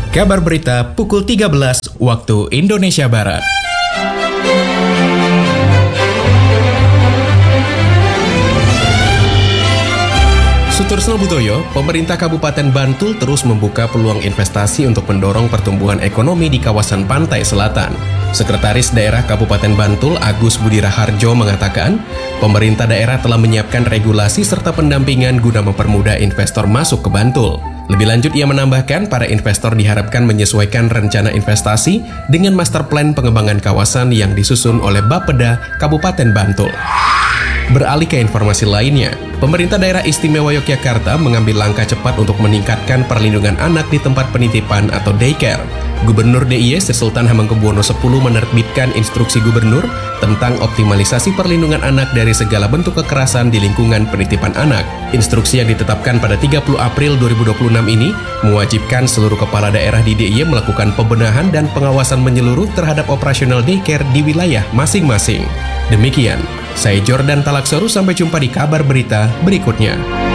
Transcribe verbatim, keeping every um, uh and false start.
Kabar berita pukul tiga belas waktu Indonesia Barat. Sutorsno Butoyo, pemerintah Kabupaten Bantul terus membuka peluang investasi untuk mendorong pertumbuhan ekonomi di kawasan pantai selatan. Sekretaris Daerah Kabupaten Bantul Agus Budi Raharjo mengatakan, pemerintah daerah telah menyiapkan regulasi serta pendampingan guna mempermudah investor masuk ke Bantul. Lebih lanjut, ia menambahkan para investor diharapkan menyesuaikan rencana investasi dengan master plan pengembangan kawasan yang disusun oleh Bapeda Kabupaten Bantul. Beralih ke informasi lainnya, pemerintah daerah istimewa Yogyakarta mengambil langkah cepat untuk meningkatkan perlindungan anak di tempat penitipan atau daycare. Gubernur D I Y Sri Sultan Hamengkubuwono X menerbitkan instruksi gubernur tentang optimalisasi perlindungan anak dari segala bentuk kekerasan di lingkungan penitipan anak. Instruksi yang ditetapkan pada tiga puluh April dua ribu dua puluh enam ini mewajibkan seluruh kepala daerah di D I Y melakukan pembenahan dan pengawasan menyeluruh terhadap operasional daycare di wilayah masing-masing. Demikian, saya Jordan Talaksoru, sampai jumpa di kabar berita berikutnya.